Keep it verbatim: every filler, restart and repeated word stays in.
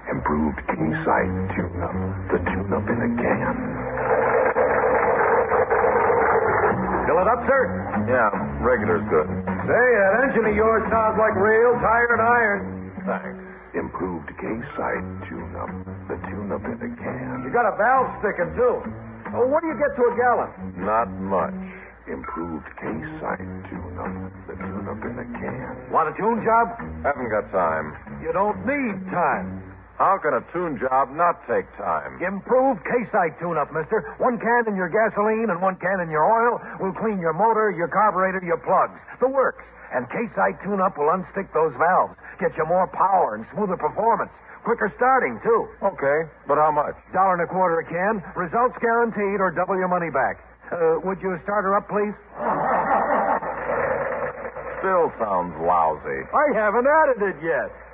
Improved K-Site tune-up. The tune-up in a can. Fill it up, sir? Yeah, regular's good. Say, that engine of yours sounds like real tired iron. Thanks. Improved K-Site tune-up. The tune-up in a can. You got a valve sticking, too. Oh, what do you get to a gallon? Not much. Improved K-Site tune-up. The tune-up in a can. Want a tune job? Haven't got time. You don't need time. How can a tune job not take time? Improved K-Site tune-up, mister. One can in your gasoline and one can in your oil will clean your motor, your carburetor, your plugs. The works. And K-Site tune-up will unstick those valves. Get you more power and smoother performance. Quicker starting, too. Okay, but how much? Dollar and a quarter a can. Results guaranteed or double your money back. Uh, would you start her up, please? Still sounds lousy. I haven't added it yet.